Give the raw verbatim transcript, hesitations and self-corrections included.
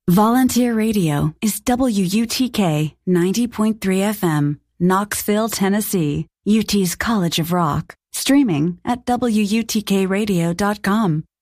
Volunteer Radio is W U T K ninety point three F M, Knoxville, Tennessee, U T's College of Rock. Streaming at W U T K radio dot com.